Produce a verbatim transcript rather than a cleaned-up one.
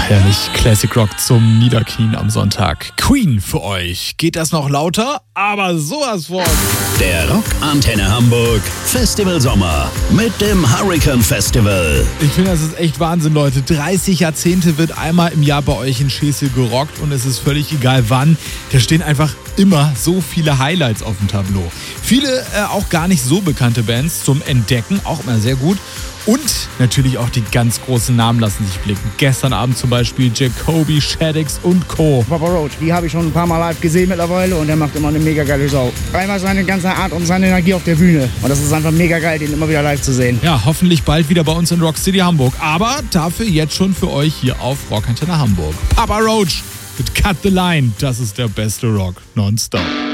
herrlich. Classic Rock zum Niederknien am Sonntag. Queen für euch. Geht das noch lauter? Aber sowas von. Der Rock Antenne Hamburg Festival Sommer mit dem Hurricane Festival. Ich finde, das ist echt Wahnsinn, Leute. dreißig Jahrzehnte wird einmal im Jahr bei euch in Schesel gerockt und es ist völlig egal wann. Da stehen einfach immer so viele Highlights auf dem Tableau. Viele äh, auch gar nicht so bekannte Bands zum Entdecken, auch immer sehr gut. Und natürlich auch die ganz großen Namen lassen sich blicken. Gestern Abend zum Beispiel Jacoby, Shaddix und Co. Papa Roach, die habe ich schon ein paar Mal live gesehen mittlerweile und der macht immer eine mega geile Show. Einmal seine ganze Art und seine Energie auf der Bühne. Und das ist einfach mega geil, den immer wieder live zu sehen. Ja, hoffentlich bald wieder bei uns in Rock City Hamburg. Aber dafür jetzt schon für euch hier auf Rock Antenne Hamburg. Papa Roach mit Cut the Line. Das ist der beste Rock nonstop.